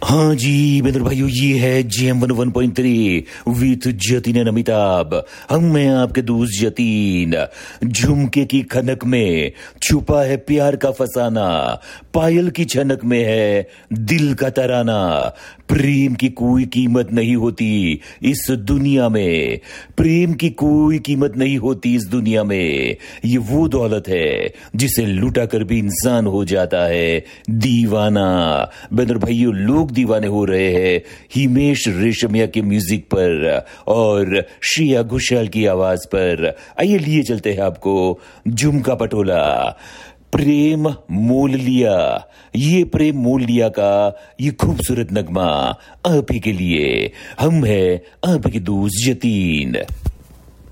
हाँ जी मित्र भाइयों, ये है GM 101.3 with Jatin and Amitabh. हम मैं आपके दोस्त जतीन। झुमके की खनक में छुपा है प्यार का फसाना, पायल की छनक में है दिल का तराना। प्रेम की कोई कीमत नहीं होती इस दुनिया में, प्रेम की कोई कीमत नहीं होती इस दुनिया में। ये वो दौलत है जिसे लुटा कर भी इंसान हो जाता है दीवाना। मित्र भाइयों, लोग दीवाने हो रहे हैं हिमेश रेशमिया के म्यूजिक पर और श्रेया घोषाल की आवाज पर। आइए लिए चलते हैं आपको झुमका पटोला। प्रेम मोल लिया, ये प्रेम मोल लिया का ये खूबसूरत नगमा आप ही के लिए। हम है आपके दोस्त जतीन।